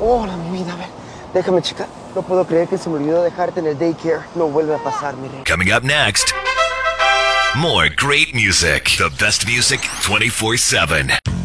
Hola, mi vida, a ver, déjame checar. No puedo creer que se me olvidó dejarte en el daycare. No vuelve a pasar, mi rey. Coming up next, more great music. The best music 24/7.